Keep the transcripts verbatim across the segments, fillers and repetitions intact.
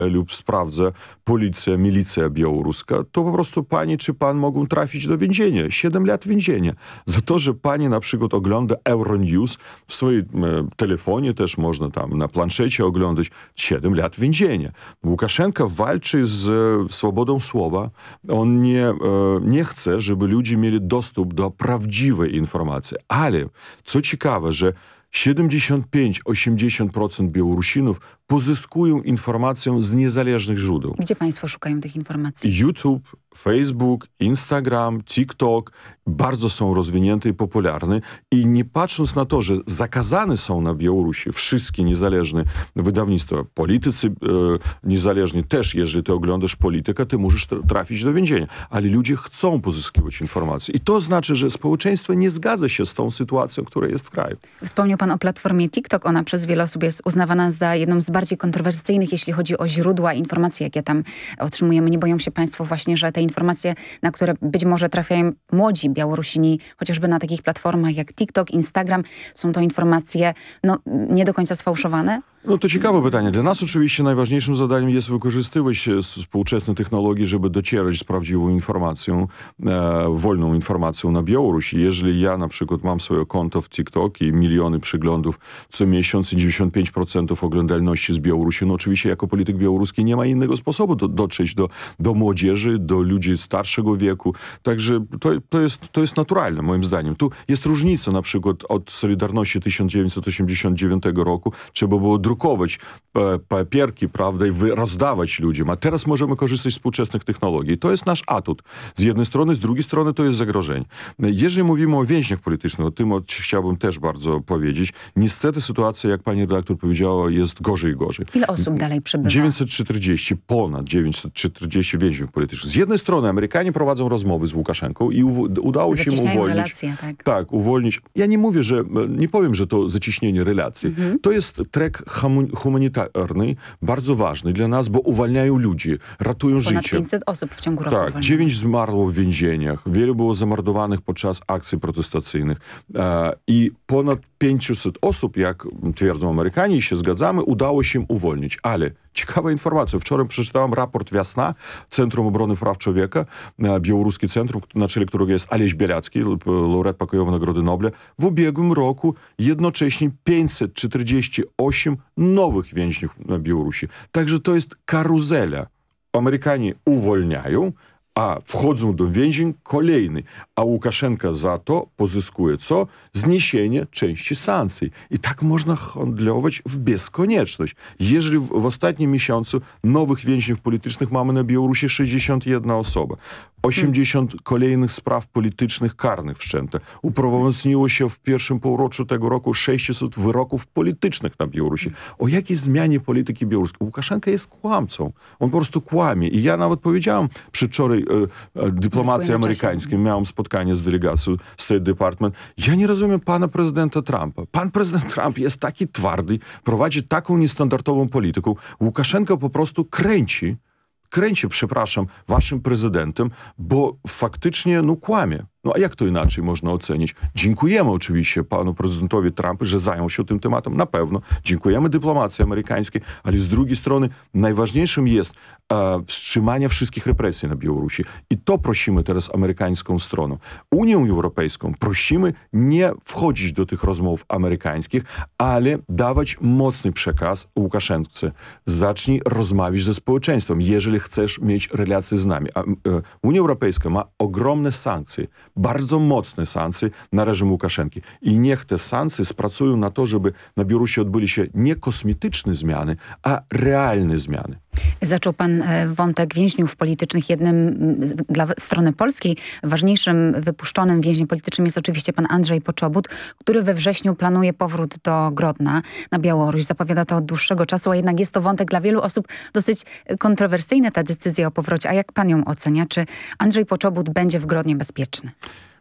lub sprawdza policja, milicja białoruska, to po prostu pani czy pan mogą trafić do więzienia. Siedem lat więzienia. Za to, że pani na przykład ogląda Euronews w swoim e, telefonie, też można tam na planszecie oglądać, siedem lat więzienia. Łukaszenka walczy z e, swobodą słowa. On nie, e, nie chce, żeby ludzie mieli dostęp do prawdziwej informacji. Ale co ciekawe, że siedemdziesiąt pięć do osiemdziesięciu procent Białorusinów pozyskują informację z niezależnych źródeł. Gdzie państwo szukają tych informacji? YouTube, Facebook, Instagram, TikTok bardzo są rozwinięte i popularne i nie patrząc na to, że zakazane są na Białorusi wszystkie niezależne wydawnictwa, politycy e, niezależni też, jeżeli ty oglądasz politykę, ty możesz trafić do więzienia. Ale ludzie chcą pozyskiwać informacje. I to znaczy, że społeczeństwo nie zgadza się z tą sytuacją, która jest w kraju. Wspomniał pan o platformie TikTok. Ona przez wiele osób jest uznawana za jedną z bardziej kontrowersyjnych, jeśli chodzi o źródła informacji, jakie tam otrzymujemy. Nie boją się państwo właśnie, że te informacje, na które być może trafiają młodzi Białorusini, chociażby na takich platformach jak TikTok, Instagram, są to informacje no, nie do końca sfałszowane? No to ciekawe pytanie. Dla nas oczywiście najważniejszym zadaniem jest wykorzystywać współczesne technologie, żeby docierać z prawdziwą informacją, e, wolną informacją na Białorusi. Jeżeli ja na przykład mam swoje konto w TikTok i miliony przeglądów co miesiąc i dziewięćdziesiąt pięć procent oglądalności z Białorusi, no oczywiście jako polityk białoruski nie ma innego sposobu do, dotrzeć do, do młodzieży, do ludzi starszego wieku. Także to, to, jest, to jest naturalne moim zdaniem. Tu jest różnica na przykład od Solidarności tysiąc dziewięćset osiemdziesiątego dziewiątego roku. Trzeba było drukować papierki, prawda, i rozdawać ludziom. A teraz możemy korzystać z współczesnych technologii. To jest nasz atut. Z jednej strony, z drugiej strony to jest zagrożenie. Jeżeli mówimy o więźniach politycznych, o tym chciałbym też bardzo powiedzieć. Niestety sytuacja, jak pani redaktor powiedziała, jest gorzej i gorzej. Ile osób dalej przebywa? dziewięćset czterdzieści, ponad dziewięćset czterdzieści więźniów politycznych. Z jednej strony Amerykanie prowadzą rozmowy z Łukaszenką i u, udało się mu uwolnić. relacje, tak. Tak, uwolnić. Ja nie mówię, że, nie powiem, że to zacieśnienie relacji. Mhm. To jest trek humanitarny, bardzo ważny dla nas, bo uwalniają ludzi, ratują Ponad życie. pięćset osób w ciągu roku. Tak, uwalniają. dziewięć zmarło w więzieniach, wielu było zamordowanych podczas akcji protestacyjnych e, i ponad pięćset osób, jak twierdzą Amerykanie i się zgadzamy, udało się uwolnić. Ale ciekawa informacja. Wczoraj przeczytałem raport Wiasna, Centrum Obrony Praw Człowieka, białoruskie centrum, na czele którego jest Aleś Białacki, laureat pokojowej Nagrody Nobla. W ubiegłym roku jednocześnie pięćset czterdzieści osiem nowych więźniów na Białorusi. Także to jest karuzela. Amerykanie uwolniają, a wchodzą do więzień kolejny. A Łukaszenka za to pozyskuje co? Zniesienie części sankcji. I tak można handlować w bezkonieczność. Jeżeli w, w ostatnim miesiącu nowych więźniów politycznych mamy na Białorusi sześćdziesiąt jedna osoba. osiemdziesiąt hmm. kolejnych spraw politycznych karnych wszczęte. Uprawomocniło się w pierwszym półroczu tego roku sześćset wyroków politycznych na Białorusi. O jakiej zmianie polityki białoruskiej? Łukaszenka jest kłamcą. On po prostu kłamie. I ja nawet powiedziałam przedwczoraj e, e, dyplomacji amerykańskiej, miałem spotkanie z delegacją State Department. Ja nie rozumiem pana prezydenta Trumpa. Pan prezydent Trump jest taki twardy, prowadzi taką niestandardową politykę. Łukaszenka po prostu kręci kręci, przepraszam, waszym prezydentem, bo faktycznie, no, kłamie. No a jak to inaczej można ocenić? Dziękujemy oczywiście panu prezydentowi Trumpu, że zajął się tym tematem, na pewno. Dziękujemy dyplomacji amerykańskiej, ale z drugiej strony najważniejszym jest e, wstrzymanie wszystkich represji na Białorusi. I to prosimy teraz amerykańską stroną. Unię Europejską prosimy nie wchodzić do tych rozmów amerykańskich, ale dawać mocny przekaz Łukaszence. Zacznij rozmawiać ze społeczeństwem, jeżeli chcesz mieć relacje z nami. A, e, Unia Europejska ma ogromne sankcje, bardzo mocne sankcje na reżim Łukaszenki. I niech te sankcje spracują na to, żeby na Białorusi odbyli się nie kosmetyczne zmiany, a realne zmiany. Zaczął pan wątek więźniów politycznych. Jednym dla strony polskiej ważniejszym wypuszczonym więźniem politycznym jest oczywiście pan Andrzej Poczobut, który we wrześniu planuje powrót do Grodna na Białoruś. Zapowiada to od dłuższego czasu, a jednak jest to wątek dla wielu osób dosyć kontrowersyjny, ta decyzja o powrocie. A jak pan ją ocenia? Czy Andrzej Poczobut będzie w Grodnie bezpieczny?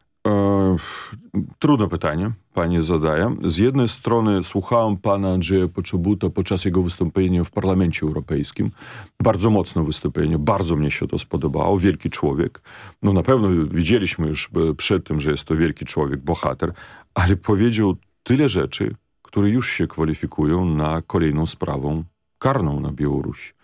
E, trudne pytanie pani zadaje. Z jednej strony słuchałem pana Andrzeja Poczobuta podczas jego wystąpienia w Parlamencie Europejskim. Bardzo mocne wystąpienie, bardzo mnie się to spodobało. Wielki człowiek. No na pewno widzieliśmy już przed tym, że jest to wielki człowiek, bohater, ale powiedział tyle rzeczy, które już się kwalifikują na kolejną sprawę karną na Białorusi.